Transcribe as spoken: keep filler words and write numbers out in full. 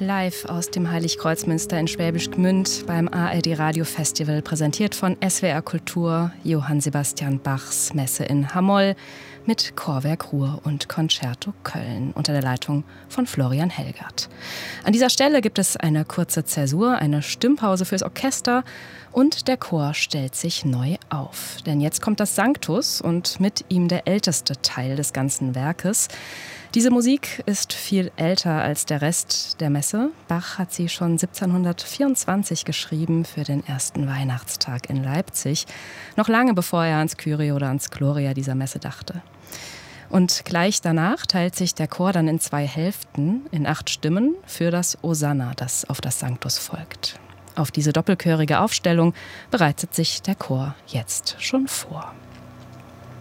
Live aus dem Heiligkreuzmünster in Schwäbisch Gmünd beim A R D Radio Festival, präsentiert von S W R Kultur, Johann Sebastian Bachs Messe in Hamoll mit Chorwerk Ruhr und Concerto Köln unter der Leitung von Florian Helgert. An dieser Stelle gibt es eine kurze Zäsur, eine Stimmpause fürs Orchester und der Chor stellt sich neu auf. Denn jetzt kommt das Sanctus und mit ihm der älteste Teil des ganzen Werkes. Diese Musik ist viel älter als der Rest der Messe. Bach hat sie schon siebzehnhundertvierundzwanzig geschrieben für den ersten Weihnachtstag in Leipzig, noch lange bevor er ans Kyrie oder ans Gloria dieser Messe dachte. Und gleich danach teilt sich der Chor dann in zwei Hälften, in acht Stimmen, für das Osanna, das auf das Sanctus folgt. Auf diese doppelchörige Aufstellung bereitet sich der Chor jetzt schon vor.